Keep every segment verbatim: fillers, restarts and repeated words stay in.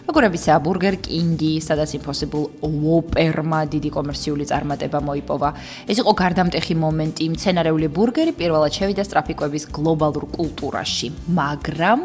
როგორებიცაა Burger King-ი, სადაც Impossible Whopper-მა დიდი კომერციული წარმატება მოიპოვა. ეს იყო გარდამტეხი მომენტი, მცენარეული ბურგერი პირველად შევიდა სწრაფი კვების გლობალურ კულტურაში, მაგრამ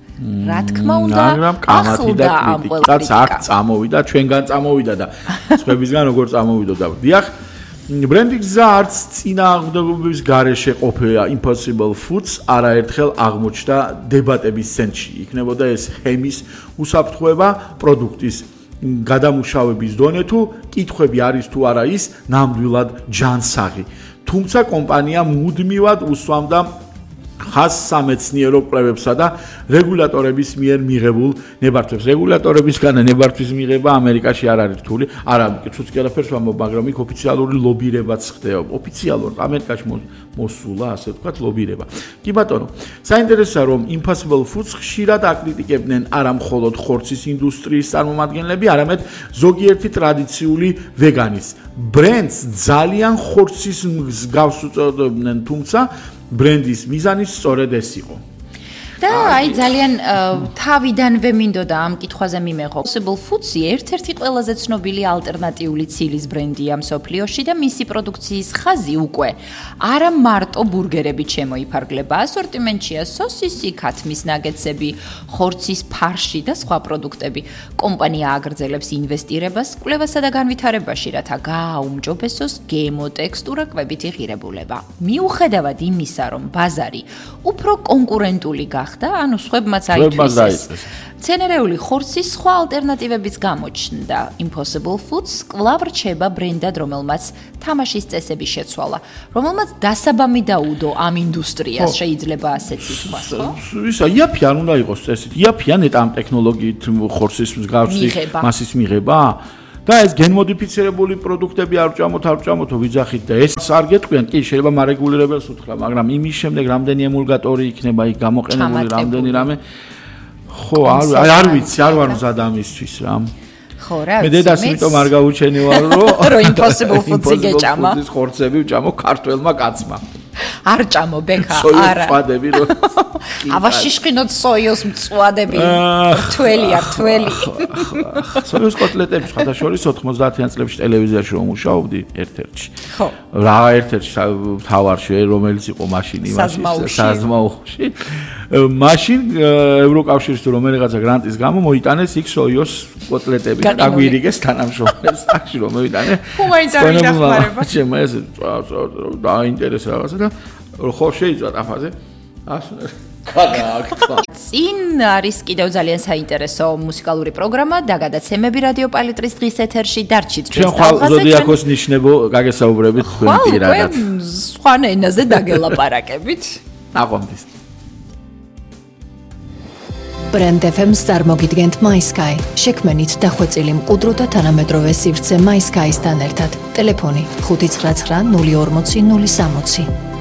რა თქმა უნდა, მაგრამ კამათი და კრიტიკაც აქ წამოვიდა, ჩვენგან წამოვიდა და სხვებისგან როგორ წამოვიდოდა. დიახ, ბრენდი გზა არც წინააღმდეგობის გარეშე ყოფილა Impossible Foods არაერთხელ აღმოჩნდა დებატების ცენტრში. იქნებოდა ეს ჰემის უსაფრთხოება პროდუქტის გადამუშავების დონე თუ კითხვები არის თუ არა ის ნამდვილად ჯანსაღი. თუმცა კომპანია მუდმივად უსვამდა ხაზს სამეცნიერო კვლევებსა და რეგულატორების მიერ მიღებულ ნებართვებს. რეგულატორებისგან ნებართვის მიღება ამერიკაში არ არის რთული. არა, ცუც კი არაფერს ვამბობ, მაგრამ იქ ოფიციალური ლობირებაც ხდება. ოფიციალურად ამერიკაში მოსულა, ასე ვთქვათ, ლობირება. კი ბატონო, საინტერესოა, რომ Impossible Foods ხშირად აკრიტიკებდნენ არა მხოლოდ ხორცის ინდუსტრიის წარმომადგენლები, არამედ ზოგიერთი ტრადიციული ვეგანის ბრენდს ძალიან ხორცის მსგავს უწოდებდნენ, თუმცა ბრენდის მიზანი სწორედ ეს იყო. და აი ძალიან თავიდანვე მინდოდა ამ კითხვაზე მიმეღო. Impossible Foods-ი ერთ-ერთი ყველაზე ცნობილი ალტერნატიული ცილის ბრენდია მსოფლიოში და მისი პროდუქციის ხაზი უკვე არა მარტო ბურგერებით შემოიფარგლება, ასორტიმენტშია სოსისი, ქათმის ნაგეტსები, ხორცის ფარში და სხვა პროდუქტები. კომპანია აგრძელებს ინვესტირებას კვლევასა და განვითარებაში, რათა გააუმჯობესოს გემო ტექსტურა კვებითი ღირებულება. მიუხედავად იმისა, რომ ბაზარი უფრო კონკურენტული გახდა და ანუ სხვებმაც აითვისეს. მცენარეული ხორცის სხვა ალტერნატივებიც გამოჩნდა. Impossible Foods კვლავ რჩება ბრენდად, რომელმაც თამაშის წესები შეცვალა, რომელმაც დასაბამი დაუდო ამ ინდუსტრიას, შეიძლება ასეც ითქვას, ხო? ისა იაფიან უნდა იყოს წესით. იაფიან ეტა ამ ტექნოლოგიით ხორცის მსგავსი მასის მიღება. და ეს გენმოდიფიცირებული პროდუქტები არ ვჭამოთ, არ ვჭამოთო ვიძახით და ეს არ გეტყვიან, კი შეიძლება მარეგულირებელს უთხრა, მაგრამ იმის შემდეგ რამდენი ემულგატორი იქნება იქ გამოყენებული, რამდენი რამე ხო, არ არ ვიცი, არ ვარ მზად ამისთვის რა. ხო რა, მე დედას იმიტომ არ გაუჩენი ვარ, რომ რომ Impossible Foods-ი გეჭამა. Impossible Foods-ის ხორცები ვჭამო ქართველმა კაცმა. არ ჭამო ბექა, არა. წვადები რომ ავაშიშყინოთ სოიოს მწვადები. რთველი არ რთველი. სოიოს კოტლეტები ხათაშორის ოთხმოცდაათიან წლებში ტელევიზიაში რომ მუშაობდი ერთ-ერთში. ხო. რა ერთ-ერთში თავარში რომელიც იყო მაშინ იმაში საზმაუში. მაშინ ევროკავშირის თუ რომელიღაცა გრანტის გამო მოიტანეს იქ სოიოს კოტლეტები და დაგვირიგეს თანამშრომლებს აქში რომ მოიტანე. ხო მაინტერესებს დახმარება. ჩემ ეს დაინტერესა რაღაცა და ხო შეიძლება ტაფაზე. ასუნე წინ არის კიდევ ძალიან საინტერესო მუსიკალური პროგრამა და გადაცემები რადიო პალიტრის დღის ეთერში დარჩით ჩვენ ხვალ ზოდიაქოს ნიშნებო გაგესაუბრებით თქვენ პირადად. სხვა ენაზე დაგელაპარაკებით. აღვამდის. Brand ef em-ს წარმოგიდგენთ MySky. შექმენით დახვეწილი მყუდრო და თანამედროვე სივრცე MySky-სთან ერთად. ტელეფონი ხუთი ცხრა ცხრა ნული ორმოცი ნული სამოცი.